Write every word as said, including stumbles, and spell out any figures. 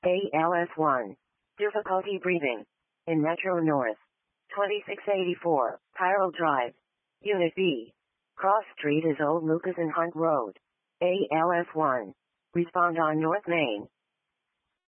A L S one. Difficulty breathing. In Metro North. twenty-six eighty-four, Tyrrell Drive. Unit B. Cross Street is Old Lucas and Hunt Road. A L S one. Respond on North Main.